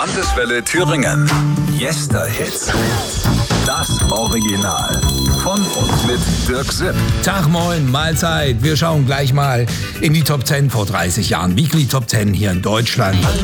Landeswelle Thüringen. Yesterhits. Das Original. Von und mit Dirk Sipp. Tag, moin, Mahlzeit. Wir schauen gleich mal in die Top 10 vor 30 Jahren. Weekly Top 10 hier in Deutschland.